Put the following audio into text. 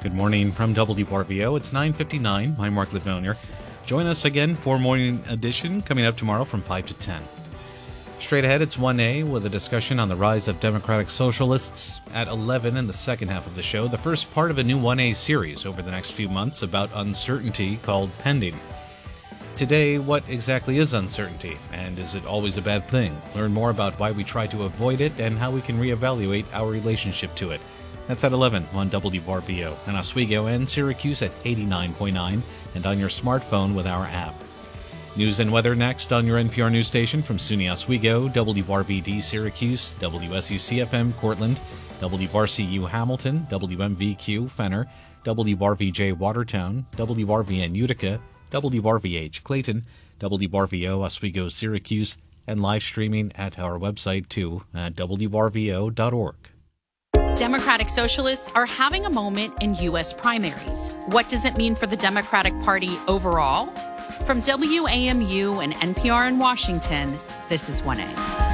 Good morning from WRVO. It's 9:59. I'm Mark Livonier. Join us again for Morning Edition coming up tomorrow from 5 to 10. Straight ahead, it's 1A with a discussion on the rise of Democratic Socialists. At 11 in the second half of the show, the first part of a new 1A series over the next few months about uncertainty called Pending. Today, what exactly is uncertainty, and is it always a bad thing? Learn more about why we try to avoid it and how we can reevaluate our relationship to it. That's at 11 on WRVO, and Oswego and Syracuse at 89.9, and on your smartphone with our app. News and weather next on your NPR news station from SUNY Oswego, WRVD Syracuse, WSUC-FM Cortland, WRCU Hamilton, WMVQ Fenner, WRVJ Watertown, WRVN Utica, WRVH Clayton, WRVO Oswego Syracuse, and live streaming at our website too at wrvo.org. Democratic Socialists are having a moment in U.S. primaries. What does it mean for the Democratic Party overall? From WAMU and NPR in Washington, this is 1A.